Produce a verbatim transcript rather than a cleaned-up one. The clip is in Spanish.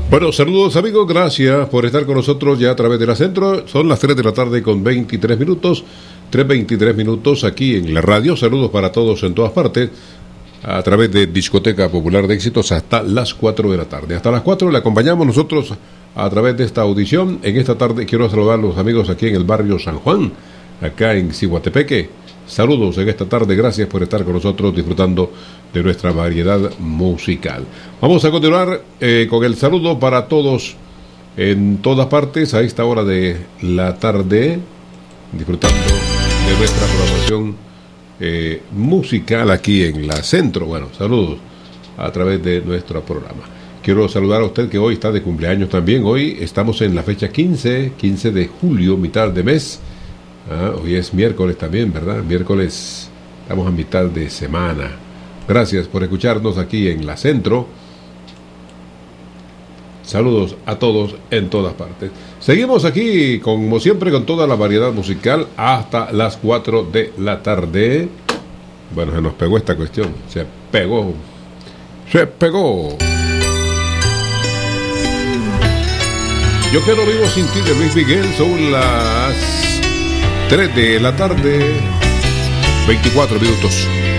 Bueno, saludos amigos, gracias por estar con nosotros ya a través de la Centro. Son las tres de la tarde con veintitrés minutos, tres veintitrés minutos aquí en la radio. Saludos para todos en todas partes, a través de Discoteca Popular de Éxitos hasta las cuatro de la tarde. Hasta las cuatro le acompañamos nosotros a través de esta audición. En esta tarde quiero saludar a los amigos aquí en el barrio San Juan, acá en Ciguatepeque. Saludos en esta tarde, gracias por estar con nosotros disfrutando de nuestra variedad musical. Vamos a continuar eh, con el saludo para todos en todas partes a esta hora de la tarde, disfrutando de nuestra programación eh, musical aquí en la Centro. Bueno, saludos a través de nuestro programa. Quiero saludar a usted que hoy está de cumpleaños también. Hoy estamos en la fecha quince, quince de julio, mitad de mes. Ah, hoy es miércoles también, ¿verdad? Miércoles, estamos a mitad de semana. Gracias por escucharnos aquí en la Centro. Saludos a todos en todas partes. Seguimos aquí, como siempre, con toda la variedad musical hasta las cuatro de la tarde. Bueno, se nos pegó esta cuestión. Se pegó. Se pegó. Yo quedo vivo sin ti de Luis Miguel. Son las tres de la tarde, veinticuatro minutos.